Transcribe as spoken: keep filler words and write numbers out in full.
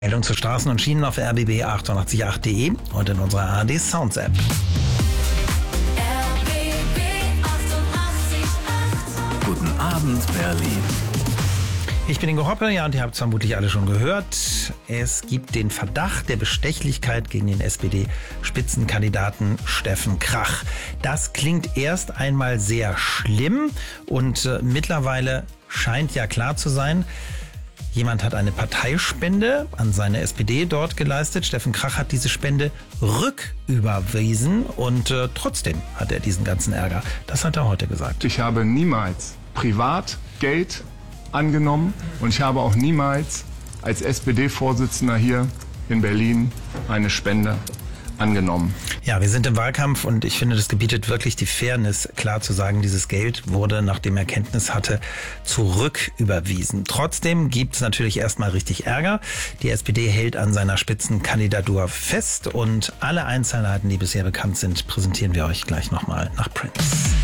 Meldung zu Straßen und Schienen auf r b b achtundachtzig Punkt acht punkt de und in unserer A R D Sounds App. Guten Abend, Berlin. Ich bin Ingo Hoppe, ja, und ihr habt es vermutlich alle schon gehört. Es gibt den Verdacht der Bestechlichkeit gegen den S P D-Spitzenkandidaten Steffen Krach. Das klingt erst einmal sehr schlimm und äh, mittlerweile scheint ja klar zu sein, jemand hat eine Parteispende an seine S P D dort geleistet. Steffen Krach hat diese Spende rücküberwiesen und äh, trotzdem hat er diesen ganzen Ärger. Das hat er heute gesagt. Ich habe niemals privat Geld angenommen und ich habe auch niemals als S P D-Vorsitzender hier in Berlin eine Spende angenommen. Ja, wir sind im Wahlkampf und ich finde, das gebietet wirklich die Fairness, klar zu sagen, dieses Geld wurde, nachdem er Kenntnis hatte, zurücküberwiesen. Trotzdem gibt es natürlich erstmal richtig Ärger. Die S P D hält an seiner Spitzenkandidatur fest und alle Einzelheiten, die bisher bekannt sind, präsentieren wir euch gleich nochmal nach Prince.